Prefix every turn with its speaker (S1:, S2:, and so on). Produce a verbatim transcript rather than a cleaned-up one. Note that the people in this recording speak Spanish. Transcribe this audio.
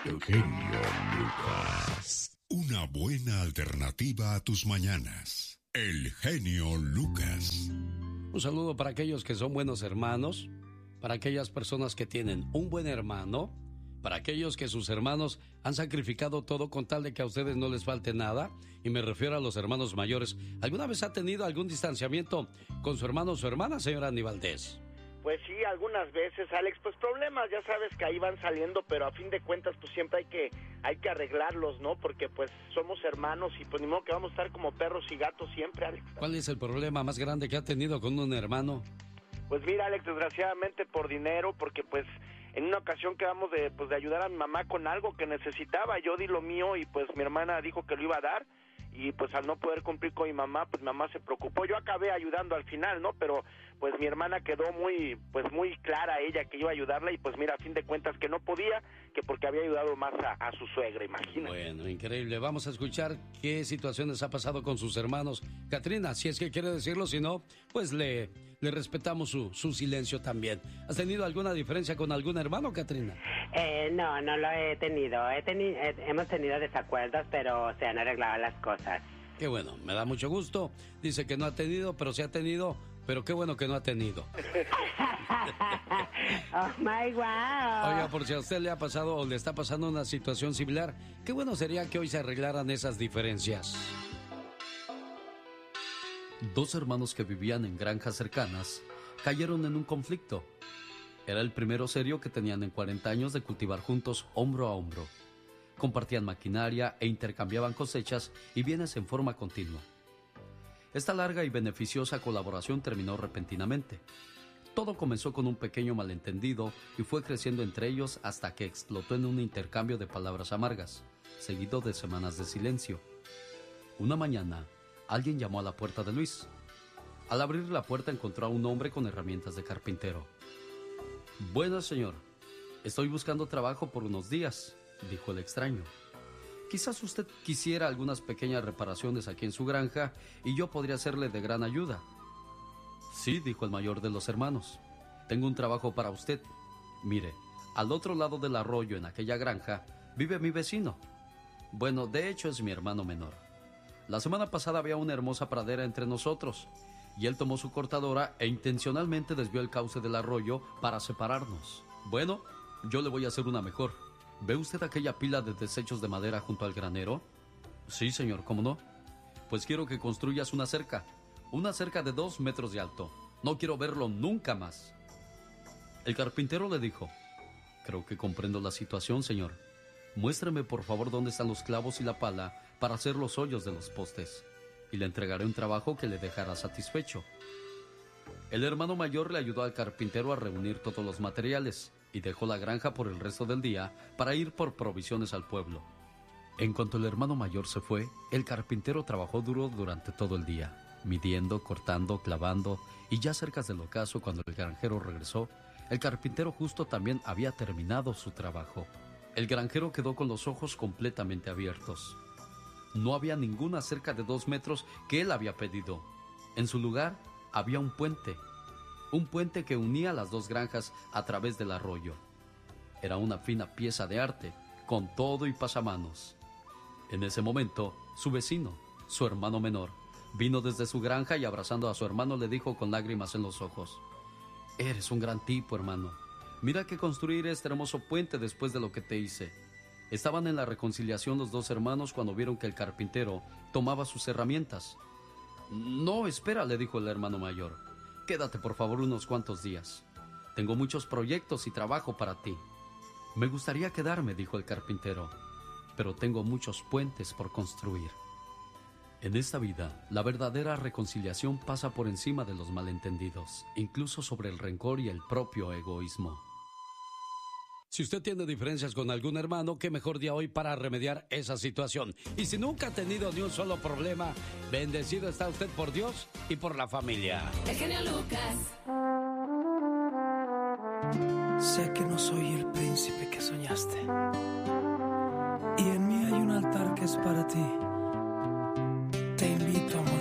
S1: El genio Lucas. Una buena alternativa a tus mañanas. El genio Lucas.
S2: Un saludo para aquellos que son buenos hermanos, para aquellas personas que tienen un buen hermano, para aquellos que sus hermanos han sacrificado todo con tal de que a ustedes no les falte nada, y me refiero a los hermanos mayores. ¿Alguna vez ha tenido algún distanciamiento con su hermano o su hermana, señora Andy Valdés?
S3: Pues sí, algunas veces, Alex, pues problemas, ya sabes que ahí van saliendo, pero a fin de cuentas pues siempre hay que hay que arreglarlos, ¿no? Porque pues somos hermanos y pues ni modo que vamos a estar como perros y gatos siempre, Alex.
S2: ¿Cuál es el problema más grande que ha tenido con un hermano?
S3: Pues mira, Alex, desgraciadamente por dinero, porque pues en una ocasión quedamos de pues de ayudar a mi mamá con algo que necesitaba, yo di lo mío y pues mi hermana dijo que lo iba a dar, y pues al no poder cumplir con mi mamá, pues mi mamá se preocupó. Yo acabé ayudando al final, ¿no? Pero pues mi hermana quedó muy pues muy clara ella que iba a ayudarla, y pues mira, a fin de cuentas que no podía, que porque había ayudado más a, a su suegra, imagínate.
S2: Bueno, increíble. Vamos a escuchar qué situaciones ha pasado con sus hermanos. Catrina, si es que quiere decirlo, si no, pues le, le respetamos su, su silencio también. ¿Has tenido alguna diferencia con algún hermano, Catrina?
S4: Eh, no, no lo he tenido. He teni- eh, hemos tenido desacuerdos, pero se han arreglado las cosas.
S2: Qué bueno, me da mucho gusto. Dice que no ha tenido, pero sí ha tenido, pero qué bueno que no ha tenido.
S4: Oh my wow.
S2: Oiga, por si a usted le ha pasado o le está pasando una situación similar, qué bueno sería que hoy se arreglaran esas diferencias. Dos hermanos que vivían en granjas cercanas cayeron en un conflicto. Era el primero serio que tenían en cuarenta años de cultivar juntos hombro a hombro. Compartían maquinaria e intercambiaban cosechas y bienes en forma continua. Esta larga y beneficiosa colaboración terminó repentinamente. Todo comenzó con un pequeño malentendido y fue creciendo entre ellos hasta que explotó en un intercambio de palabras amargas, seguido de semanas de silencio. Una mañana, alguien llamó a la puerta de Luis. Al abrir la puerta encontró a un hombre con herramientas de carpintero. «Buenas, señor. Estoy buscando trabajo por unos días», dijo el extraño. «Quizás usted quisiera algunas pequeñas reparaciones aquí en su granja y yo podría serle de gran ayuda». «Sí», dijo el mayor de los hermanos. «Tengo un trabajo para usted. Mire, al otro lado del arroyo en aquella granja vive mi vecino. Bueno, de hecho es mi hermano menor. La semana pasada había una hermosa pradera entre nosotros y él tomó su cortadora e intencionalmente desvió el cauce del arroyo para separarnos. Bueno, yo le voy a hacer una mejor. ¿Ve usted aquella pila de desechos de madera junto al granero?» «Sí, señor, ¿cómo no? Pues quiero que construyas una cerca, una cerca de dos metros de alto. No quiero verlo nunca más». El carpintero le dijo: «Creo que comprendo la situación, señor. Muéstreme por favor dónde están los clavos y la pala para hacer los hoyos de los postes, y le entregaré un trabajo que le dejará satisfecho». El hermano mayor le ayudó al carpintero a reunir todos los materiales y dejó la granja por el resto del día para ir por provisiones al pueblo. En cuanto el hermano mayor se fue, el carpintero trabajó duro durante todo el día, midiendo, cortando, clavando, y ya cerca del ocaso, cuando el granjero regresó, el carpintero justo también había terminado su trabajo. El granjero quedó con los ojos completamente abiertos. No había ninguna cerca de dos metros que él había pedido. En su lugar había un puente, un puente que unía las dos granjas a través del arroyo. Era una fina pieza de arte, con todo y pasamanos. En ese momento, su vecino, su hermano menor, vino desde su granja y abrazando a su hermano le dijo con lágrimas en los ojos: «Eres un gran tipo, hermano. Mira que construir este hermoso puente después de lo que te hice». Estaban en la reconciliación los dos hermanos cuando vieron que el carpintero tomaba sus herramientas. «No, espera», le dijo el hermano mayor. «Quédate por favor unos cuantos días. Tengo muchos proyectos y trabajo para ti». «Me gustaría quedarme», dijo el carpintero, «pero tengo muchos puentes por construir». En esta vida, la verdadera reconciliación pasa por encima de los malentendidos, incluso sobre el rencor y el propio egoísmo. Si usted tiene diferencias con algún hermano, qué mejor día hoy para remediar esa situación. Y si nunca ha tenido ni un solo problema, bendecido está usted por Dios y por la familia.
S5: El genio Lucas.
S6: Sé que no soy el príncipe que soñaste, y en mí hay un altar que es para ti. Te invito a morir.